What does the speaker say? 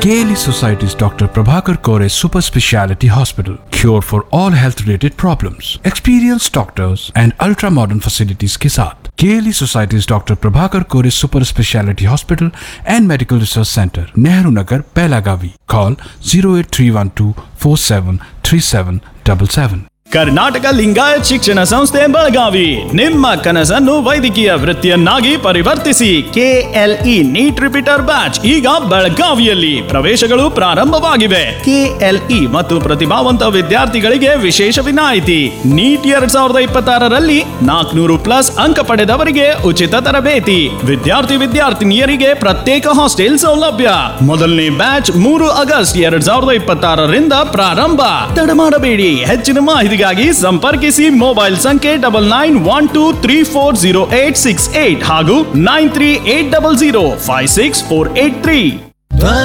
KLE Society's Dr. Prabhakar Kore Super Speciality Hospital. Cure for all health-related problems. Experienced doctors and ultra-modern facilities के साथ. KLE Society's Dr. Prabhakar Kore Super Speciality Hospital and Medical Research Center, Nehru Nagar, Pelagavi. Call 08312 473777. Karnataka Lingayat ಶಿಕ್ಷಣ ಸಂಸ್ಥೆ ಬೆಳಗಾವಿ ನಿಮ್ಮ ಕನಸನ್ನು ವೈದ್ಯಕೀಯ ವೃತ್ತಿಯನ್ನಾಗಿ ಪರಿವರ್ತಿಸಿ. KLE neat repeater batch ಈಗ ಬೆಳಗಾವಿಯಲ್ಲಿ ಪ್ರವೇಶಗಳು ಪ್ರಾರಂಭವಾಗಿವೆ. KLE ಮತ್ತು ಪ್ರತಿಭಾವಂತ ವಿದ್ಯಾರ್ಥಿಗಳಿಗೆ ವಿಶೇಷ ವಿನಾಯಿತಿ. ನೀಟ್ 2026ರಲ್ಲಿ 400+ ಅಂಕ ಪಡೆದವರಿಗೆ ಉಚಿತ ತರಬೇತಿ. ವಿದ್ಯಾರ್ಥಿನಿಯರಿಗೆ ಪ್ರತ್ಯೇಕ ಹಾಸ್ಟೆಲ್ ಸೌಲಭ್ಯ. ಮೊದಲನೇ ಬ್ಯಾಚ್ 3 ಆಗಸ್ಟ್ 2026ರಿಂದ ಪ್ರಾರಂಭ. ತಡ ಮಾಡಬೇಡಿ. ಹೆಚ್ಚಿನ ಮಾಹಿತಿ ಸಂಪರ್ಕಿಸಿ ಮೊಬೈಲ್ ಸಂಖ್ಯೆ 9912340868 ಹಾಗೂ 9380056483.